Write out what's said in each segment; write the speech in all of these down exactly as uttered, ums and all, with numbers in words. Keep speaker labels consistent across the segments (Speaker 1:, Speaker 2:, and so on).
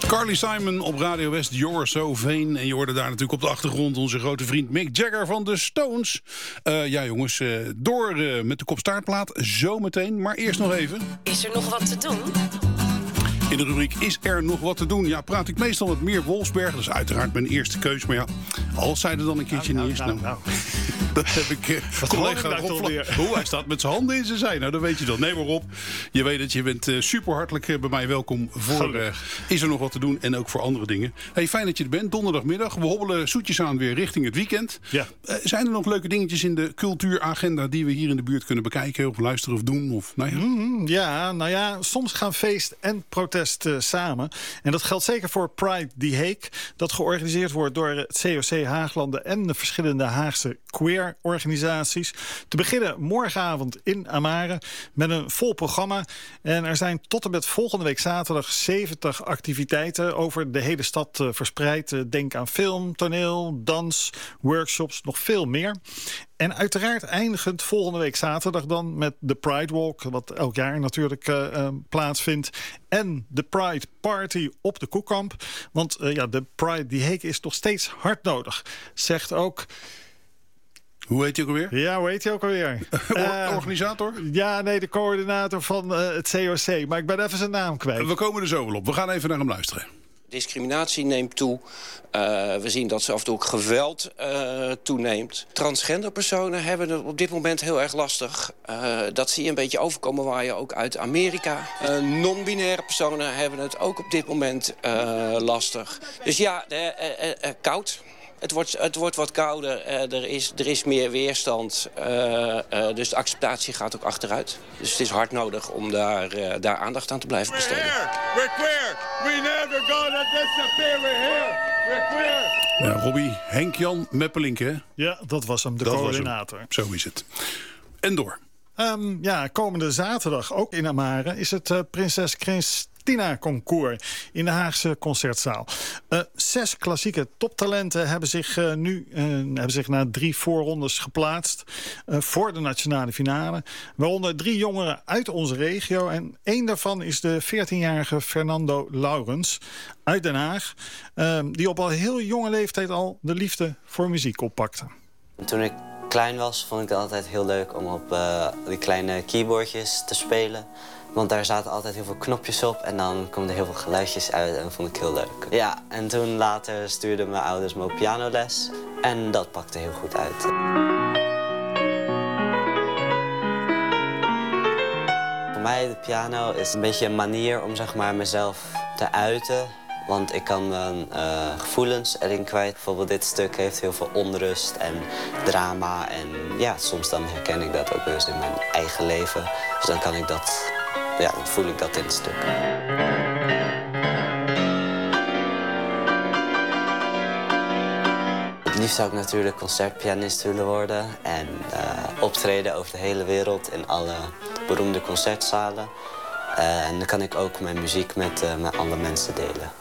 Speaker 1: Carly Simon op Radio West, You're So Vain. En je hoorde daar natuurlijk op de achtergrond onze grote vriend Mick Jagger van de Stones. Uh, ja jongens, uh, door uh, met de kopstaartplaat zometeen. Maar eerst nog even.
Speaker 2: Is er nog wat te doen?
Speaker 1: In de rubriek Is er nog wat te doen? Ja, praat ik meestal met Meer Wolfsberg. Dat is uiteraard mijn eerste keus. Maar ja, als zij er dan een keertje
Speaker 3: nou,
Speaker 1: niet is...
Speaker 3: Nou,
Speaker 1: nou,
Speaker 3: nou.
Speaker 1: Dat heb ik uh, collega Rob Vla- Hoe hij staat met zijn handen in zijn zij. Nou, dan weet je dat. Nee, maar Rob, je weet het. Je bent uh, super hartelijk uh, bij mij welkom voor uh, Is er nog wat te doen? En ook voor andere dingen. Hey, fijn dat je er bent. Donderdagmiddag. We hobbelen zoetjes aan weer richting het weekend.
Speaker 3: Ja.
Speaker 1: Uh, zijn er nog leuke dingetjes in de cultuuragenda die we hier in de buurt kunnen bekijken of luisteren of doen? Of, nou ja.
Speaker 3: Mm, ja, nou ja, soms gaan feest en protest uh, samen. En dat geldt zeker voor Pride The Hague. Dat georganiseerd wordt door het C O C Haaglanden en de verschillende Haagse queer-organisaties. Te beginnen morgenavond in Amare met een vol programma. En er zijn tot en met volgende week zaterdag zeventig activiteiten over de hele stad uh, verspreid. Uh, denk aan film, toneel, dans, workshops, nog veel meer. En uiteraard eindigend volgende week zaterdag dan met de Pride Walk, wat elk jaar natuurlijk uh, uh, plaatsvindt. En de Pride Party op de Koekamp. Want uh, ja, de Pride The Hague is nog steeds hard nodig. Zegt ook...
Speaker 1: Hoe heet hij ook alweer?
Speaker 3: Ja, hoe heet hij ook alweer?
Speaker 1: uh, Organisator?
Speaker 3: Ja, nee, de coördinator van uh, het C O C. Maar ik ben even zijn naam kwijt.
Speaker 1: We komen er zo wel op. We gaan even naar hem luisteren.
Speaker 4: Discriminatie neemt toe. Uh, we zien dat ze af en toe ook geweld uh, toeneemt. Transgender personen hebben het op dit moment heel erg lastig. Uh, dat zie je een beetje overkomen waar je ook uit Amerika. Uh, non-binaire personen hebben het ook op dit moment uh, lastig. Dus ja, uh, uh, uh, koud. Het wordt, het wordt wat kouder, uh, er, is, er is meer weerstand, uh, uh, dus de acceptatie gaat ook achteruit. Dus het is hard nodig om daar, uh, daar aandacht aan te blijven besteden.
Speaker 5: We're here, we're queer, we never gonna disappear, we're here, we're queer.
Speaker 1: Ja, Robbie, Henk-Jan Meppelink, hè?
Speaker 3: Ja, dat was hem, de
Speaker 1: dat
Speaker 3: coördinator.
Speaker 1: Hem. Zo is het. En door.
Speaker 3: Um, ja, komende zaterdag, ook in Amare, is het uh, Prinses Christina Concours in de Haagse Concertzaal. Uh, zes klassieke toptalenten hebben zich uh, nu uh, hebben zich na drie voorrondes geplaatst uh, voor de nationale finale. Waaronder drie jongeren uit onze regio. En één daarvan is de veertienjarige Fernando Laurens uit Den Haag. Uh, die op al heel jonge leeftijd al de liefde voor muziek oppakte.
Speaker 6: Toen ik klein was, vond ik het altijd heel leuk om op uh, die kleine keyboardjes te spelen. Want daar zaten altijd heel veel knopjes op en dan komen er heel veel geluidjes uit en dat vond ik heel leuk. Ja, en toen later stuurden mijn ouders me op pianoles en dat pakte heel goed uit. Voor mij de piano is een beetje een manier om zeg maar mezelf te uiten. Want ik kan mijn uh, gevoelens erin kwijt. Bijvoorbeeld dit stuk heeft heel veel onrust en drama. En ja, soms dan herken ik dat ook wel eens in mijn eigen leven. Dus dan kan ik dat, ja, dan voel ik dat in het stuk. Het liefst zou ik natuurlijk concertpianist willen worden. En uh, optreden over de hele wereld in alle beroemde concertzalen. Uh, en dan kan ik ook mijn muziek met, uh, met andere mensen delen.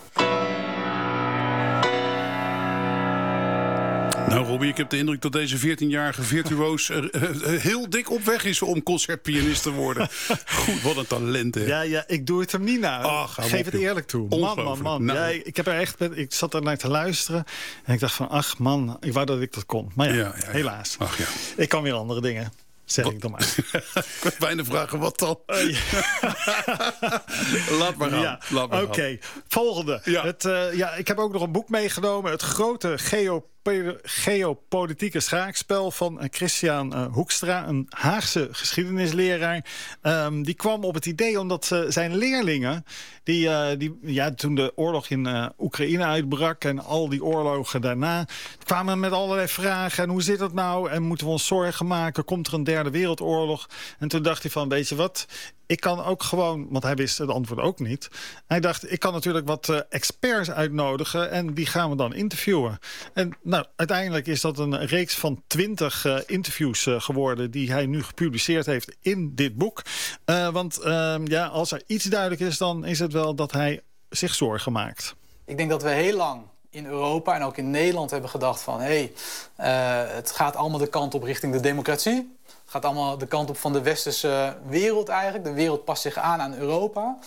Speaker 1: Nou, Robbie, ik heb de indruk dat deze veertienjarige virtuoos er, uh, heel dik op weg is om concertpianist te worden. Goed, wat een talent, hè?
Speaker 3: Ja, ja, ik doe het hem niet na.
Speaker 1: Ach,
Speaker 3: Geef het eerlijk toe. Man, man, man.
Speaker 1: Nou.
Speaker 3: Ja, ik, heb er echt, ik zat er naar te luisteren en ik dacht van, ach man, ik wou dat ik dat kon. Maar ja, ja, ja, ja. helaas.
Speaker 1: Ach, ja.
Speaker 3: Ik kan weer andere dingen. Zeg wat? Ik dan maar.
Speaker 1: Ik wil bijna vragen, wat dan? Uh, ja. Laat maar gaan.
Speaker 3: Ja. Oké, okay. Volgende. Ja. Het, uh, ja, ik heb ook nog een boek meegenomen. Het grote geo geopolitieke schaakspel van Christian uh, Hoekstra, een Haagse geschiedenisleraar. Um, die kwam op het idee omdat uh, zijn leerlingen, die, uh, die ja, toen de oorlog in uh, Oekraïne uitbrak en al die oorlogen daarna, kwamen met allerlei vragen. En hoe zit dat nou? En moeten we ons zorgen maken? Komt er een derde wereldoorlog? En toen dacht hij van, weet je wat? Ik kan ook gewoon, want hij wist het antwoord ook niet. Hij dacht, ik kan natuurlijk wat uh, experts uitnodigen en die gaan we dan interviewen. En nou, uiteindelijk is dat een reeks van twintig uh, interviews uh, geworden die hij nu gepubliceerd heeft in dit boek. Uh, want uh, ja, als er iets duidelijk is, dan is het wel dat hij zich zorgen maakt.
Speaker 7: Ik denk dat we heel lang in Europa en ook in Nederland hebben gedacht van, hé, hey, uh, het gaat allemaal de kant op richting de democratie. Het gaat allemaal de kant op van de westerse wereld eigenlijk. De wereld past zich aan aan Europa.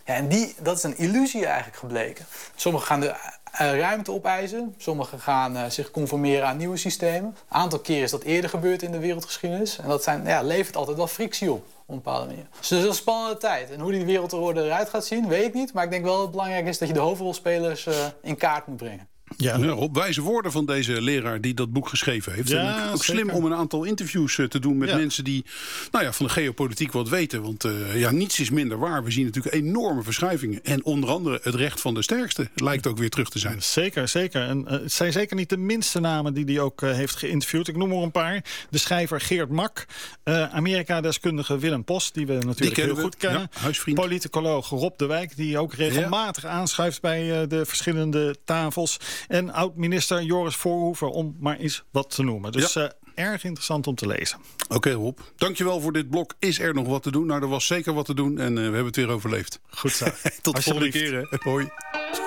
Speaker 7: Ja, en die, dat is een illusie eigenlijk gebleken. Sommigen gaan de uh, ruimte opeisen. Sommigen gaan uh, zich conformeren aan nieuwe systemen. Een aantal keren is dat eerder gebeurd in de wereldgeschiedenis. En dat zijn, ja, levert altijd wel frictie op. Op een bepaalde manier. Dus het is een spannende tijd. En hoe die wereldorde eruit gaat zien, weet ik niet. Maar ik denk wel dat het belangrijk is dat je de hoofdrolspelers uh, in kaart moet brengen.
Speaker 1: Ja, ja, op wijze woorden van deze leraar die dat boek geschreven heeft.
Speaker 3: Ja,
Speaker 1: en ook
Speaker 3: zeker.
Speaker 1: slim om een aantal interviews uh, te doen met
Speaker 3: ja.
Speaker 1: mensen die nou ja, van de geopolitiek wat weten. Want uh, ja, niets is minder waar. We zien natuurlijk enorme verschuivingen. En onder andere het recht van de sterkste lijkt ook weer terug te zijn.
Speaker 3: Zeker, zeker. En uh, het zijn zeker niet de minste namen die hij ook uh, heeft geïnterviewd. Ik noem er een paar. De schrijver Geert Mak. Uh, Amerika-deskundige Willem Post, die we natuurlijk
Speaker 1: die
Speaker 3: heel
Speaker 1: we.
Speaker 3: goed kennen.
Speaker 1: Ja, huisvriend.
Speaker 3: Politicoloog Rob de Wijk, die ook regelmatig ja. aanschuift bij uh, de verschillende tafels. En oud-minister Joris Voorhoeven, om maar eens wat te noemen. Dus ja. uh, erg interessant om te lezen.
Speaker 1: Oké okay, Rob, dankjewel voor dit blok. Is er nog wat te doen? Nou, er was zeker wat te doen en uh, we hebben het weer overleefd.
Speaker 3: Goed zo.
Speaker 1: Tot de volgende keer. Hè. Hoi.